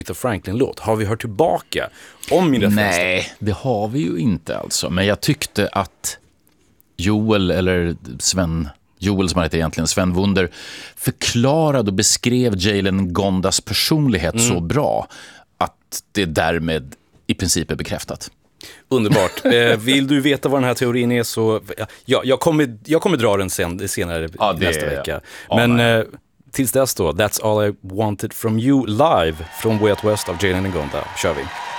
Aretha Franklin-låt. Har vi hört tillbaka om min referens? Nej, det har vi ju inte alltså. Men jag tyckte att Joel, eller Joel som han heter egentligen, Sven Wunder, förklarade och beskrev Jalen Gondas personlighet så bra att det därmed i princip är bekräftat. Underbart. Vill du veta vad den här teorin är så... Ja, jag kommer dra den senare nästa vecka. Men tills dess då, That's All I Wanted From You live från Way Out West av Jalen Gonda. Kör vi.